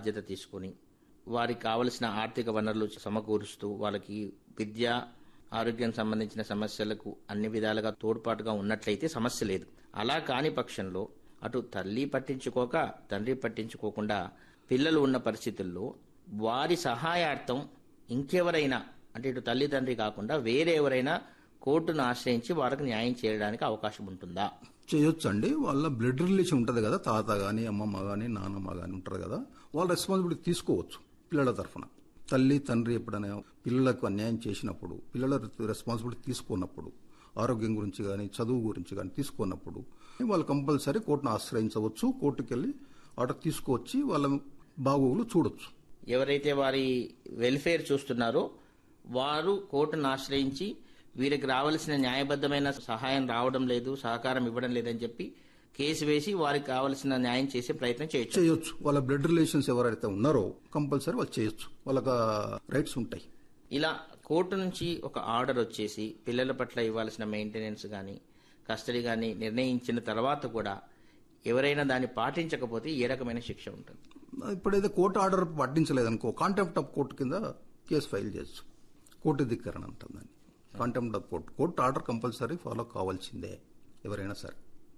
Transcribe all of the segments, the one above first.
బాధ్యత తీసుకుని వారికి కావలసిన ఆర్థిక వనరులు సమకూరుస్తూ వాళ్ళకి విద్య ఆరోగ్యం సంబంధించిన సమస్యలకు అన్ని విధాలుగా తోడ్పాటుగా ఉన్నట్లయితే సమస్య లేదు. అలా కాని పక్షంలో అటు తల్లి పట్టించుకోక తండ్రి పట్టించుకోకుండా పిల్లలు ఉన్న పరిస్థితుల్లో వారి సహాయార్థం ఇంకెవరైనా అంటే ఇటు తల్లిదండ్రి కాకుండా వేరే ఎవరైనా కోర్టును ఆశ్రయించి వారికి న్యాయం చేయడానికి అవకాశం ఉంటుందా? చేయొచ్చండి. వాళ్ళ బ్లడ్ రిలేషన్ ఉంటుంది కదా, తాత గాని అమ్మమ్మ గాని నానమ్మ గాని ఉంటారు కదా, వాళ్ళ రెస్పాన్సిబిలిటీ తీసుకోవచ్చు పిల్లల తరఫున. తల్లి తండ్రి ఎప్పుడైనా పిల్లలకు అన్యాయం చేసినప్పుడు, పిల్లల రెస్పాన్సిబిలిటీ తీసుకున్నప్పుడు, ఆరోగ్యం గురించి కానీ చదువు గురించి కానీ తీసుకున్నప్పుడు వాళ్ళు కంపల్సరీ కోర్టును ఆశ్రయించవచ్చు. కోర్టుకెళ్లి ఆర్డర్ తీసుకువచ్చి వాళ్ళ బాగోగులు చూడొచ్చు. ఎవరైతే వారి వెల్ఫేర్ చూస్తున్నారో వారు కోర్టును ఆశ్రయించి వీరికి రావాల్సిన న్యాయబద్ధమైన సహాయం రావడం లేదు, సహకారం ఇవ్వడం లేదని చెప్పి కేసు వేసి వారికి కావలసిన న్యాయం చేసే ప్రయత్నం చేయొచ్చు. వాళ్ళ బ్లడ్ రిలేషన్స్ ఎవరైతే ఉన్నారో కంపల్సరీ వాళ్ళు చేయొచ్చు. వాళ్ళకి రైట్స్ ఉంటాయి. ఇలా కోర్టు నుంచి ఒక ఆర్డర్ వచ్చేసి పిల్లల పట్ల ఇవ్వాల్సిన మెయింటెనెన్స్ కానీ కస్టడీ కానీ నిర్ణయించిన తర్వాత కూడా ఎవరైనా దాన్ని పాటించకపోతే ఏ రకమైన శిక్ష ఉంటుంది? ఇప్పుడైతే court order పాటించలేదనుకో contempt of court కింద కేసు ఫైల్ చేయొచ్చు. Court ధిక్కరణ అంటుందని. Contempt of court. Court order compulsory follow కావాల్సిందే ఎవరైనా సరే.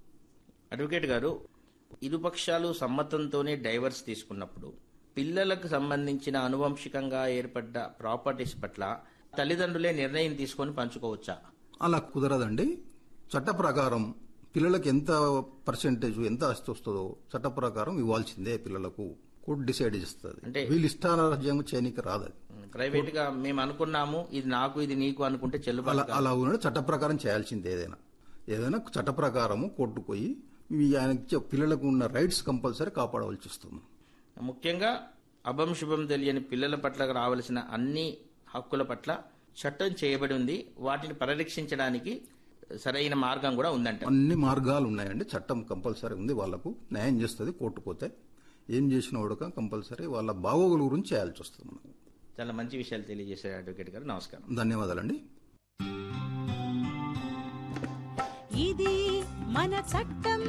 అడ్వకేట్ గారు, ఇరుపక్షాలు సమ్మతంతోనే డైవర్స్ తీసుకున్నప్పుడు పిల్లలకు సంబంధించిన అనువంశికంగా ఏర్పడ్డ ప్రాపర్టీస్ పట్ల తల్లిదండ్రులే నిర్ణయం తీసుకొని పంచుకోవచ్చా? అలా కుదరదండి. చట్ట ప్రకారం పిల్లలకు ఎంత పర్సెంటేజ్ ఎంత ఆస్తి వస్తుందో చట్ట ప్రకారం ఇవ్వాల్సిందే. పిల్లలకు కోర్టు డిసైడ్ చేస్తుంది. అంటే వీళ్ళు ఇష్టారాజ్యం చేయనికి రాదు. ప్రైవేట్ గా మేము అనుకున్నాము ఇది నాకు ఇది నీకు అనుకుంటే చెల్లుబాటు అలా ఉన్నాడు. చట్ట ప్రకారం చేయాల్సిందే. ఏదైనా చట్ట ప్రకారము కోర్టుకు పోయి ఆయనకి పిల్లలకు ఉన్న రైట్స్ కంపల్సరీ కాపాడవలసి వస్తుంది. ముఖ్యంగా అభం శుభం తెలియని పిల్లల పట్ల రావాల్సిన అన్ని హక్కుల పట్ల చట్టం చేయబడి ఉంది. వాటిని పరిరక్షించడానికి సరైన మార్గం కూడా ఉందంట. అన్ని మార్గాలు ఉన్నాయండి. చట్టం కంపల్సరీ ఉంది. వాళ్లకు న్యాయం చేస్తుంది. కోర్టు పోతే ఏం చేసిన వాడుక కంపల్సరీ వాళ్ళ బాగోగుల గురించి చేయాల్సి వస్తుంది. మనకు చాలా మంచి విషయాలు తెలియజేశారు అడ్వకేట్ గారు. నమస్కారం. ధన్యవాదాలండి. ఇది మన చట్టం